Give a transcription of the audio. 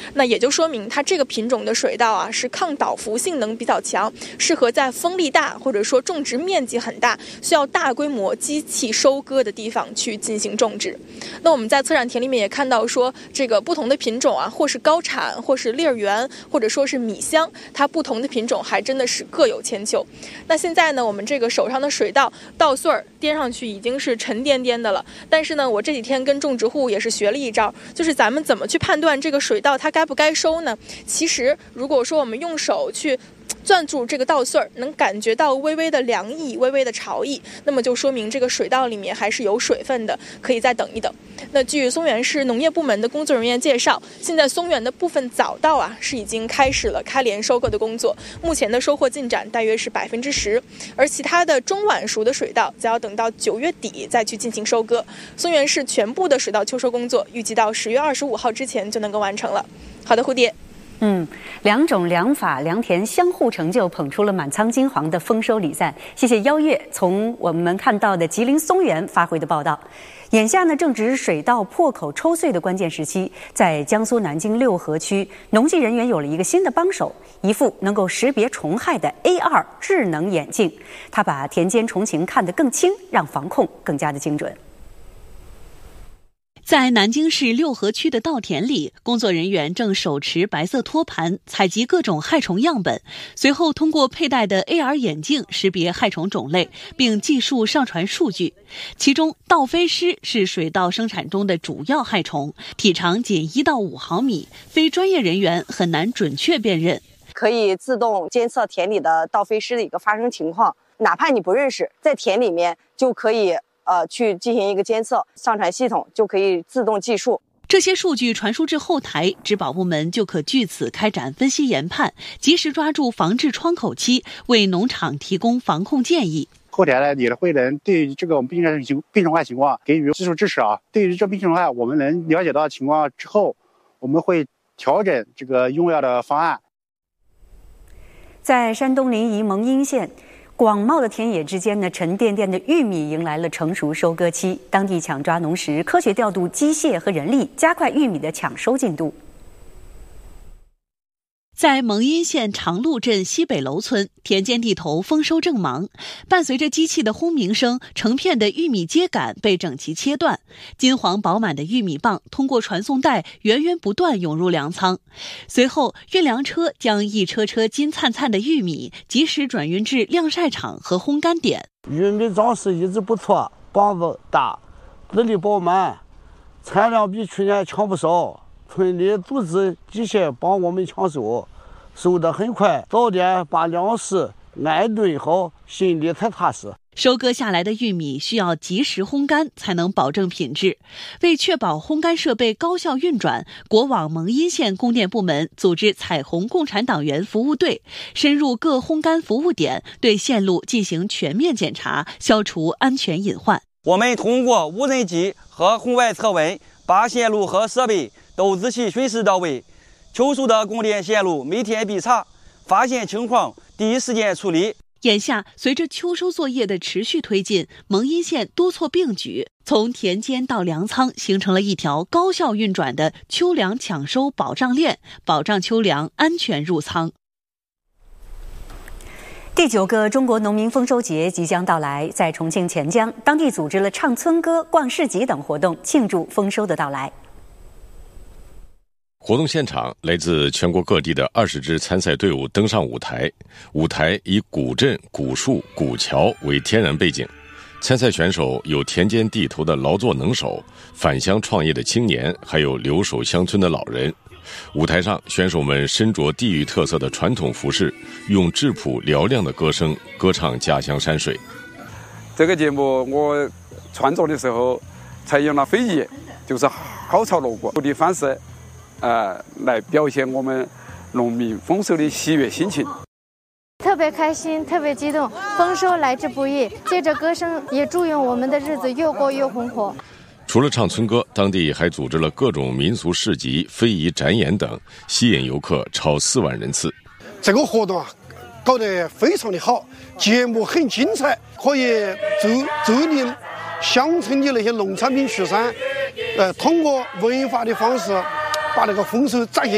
那也就说明它这个品种的水稻啊是抗倒伏性能比较强，适合在风力大或者说种植面积很大、需要大规模机器收割的地方去进行种植。那我们在策展田里面也看到说，这个不同的品种啊，或是高产，或是粒儿圆，或者说是米香，它不同的品种还真的是各有千秋。那现在呢，我们这个手上的水稻稻穗儿掂上去已经是沉甸甸的了，但是呢，我这几天跟种植户也是学了一招，就是咱们怎么去判断这个水稻它该不该收呢？其实如果说我们用手去攥住这个稻穗儿，能感觉到微微的凉意、微微的潮意，那么就说明这个水稻里面还是有水分的，可以再等一等。那据松原市农业部门的工作人员介绍，现在松原的部分早稻啊是已经开始了开镰收割的工作，目前的收获进展大约是10%，而其他的中晚熟的水稻则要等到9月底再去进行收割。松原市全部的水稻秋收工作预计到10月25号之前就能够完成了。好的，蝴蝶。 两种良法良田相互成就，捧出了满仓金黄的丰收礼赞。谢谢邀月从我们看到的吉林松原发回的报道。眼下呢，正值水稻破口抽穗的关键时期，在江苏南京六合区，农技人员有了一个新的帮手，一副能够识别虫害的 AR 智能眼镜，它把田间虫情看得更清，让防控更加的精准。 在南京市六合区的稻田里，工作人员正手持白色托盘采集各种害虫样本，随后通过佩戴的 AR 眼镜识别害虫种类，并计数上传数据。其中，稻飞虱是水稻生产中的主要害虫，体长仅1到5毫米，非专业人员很难准确辨认。 可以自动监测田里的稻飞虱的一个发生情况，哪怕你不认识，在田里面就可以去进行一个监测，上传系统就可以自动计数。 这些数据传输至后台，植保部门就可据此开展分析研判，及时抓住防治窗口期，为农场提供防控建议。 后台呢，也会能对于这个我们病虫害情况给予技术支持啊。对于这病虫害，我们能了解到情况之后，我们会调整这个用药的方案。 在山东临沂蒙阴县，广袤的田野之间呢，沉甸甸的玉米迎来了成熟收割期。当地抢抓农时，科学调度机械和人力，加快玉米的抢收进度。 在蒙阴县长鹿镇西北楼村，田间地头丰收正忙，伴随着机器的轰鸣声，成片的玉米秸秆被整齐切断，金黄饱满的玉米棒通过传送带源源不断涌入粮仓。随后，运粮车将一车车金灿灿的玉米及时转运至晾晒场和烘干点。 玉米长势一直不错，棒子大，籽粒饱满，产量比去年强不少。村里组织机械帮我们抢收，收得很快，早点把粮食安顿好，心里才踏实。 收割下来的玉米需要及时烘干，才能保证品质。为确保烘干设备高效运转，国网蒙阴县供电部门组织彩虹共产党员服务队，深入各烘干服务点，对线路进行全面检查，消除安全隐患。 我们通过无人机和红外测温，把线路和设备都仔细巡视到位。秋收的供电线路每天必查，发现情况第一时间处理。 眼下，随着秋收作业的持续推进，蒙阴县多措并举，从田间到粮仓，形成了一条高效运转的秋粮抢收保障链，保障秋粮安全入仓。 第9个中国农民丰收节即将到来，在重庆黔江，当地组织了唱村歌、逛市集等活动，庆祝丰收的到来。 活动现场，来自全国各地的20支参赛队伍登上舞台，舞台以古镇、古树、古桥为天然背景。参赛选手有田间地头的劳作能手、返乡创业的青年，还有留守乡村的老人。舞台上，选手们身着地域特色的传统服饰，用质朴嘹亮的歌声歌唱家乡山水。 这个节目我创作的时候采用了非遗，就是好草锣鼓的方式，来表现我们农民丰收的喜悦心情。 特别开心，特别激动，丰收来之不易。借着歌声，也祝愿我们的日子越过越红火。 除了唱村歌，当地还组织了各种民俗市集、非遗展演等，吸引游客超4万人次。 这个活动搞得非常的好，节目很精彩，可以助力乡村的那些农产品畜产，通过文化的方式把那个丰收展现。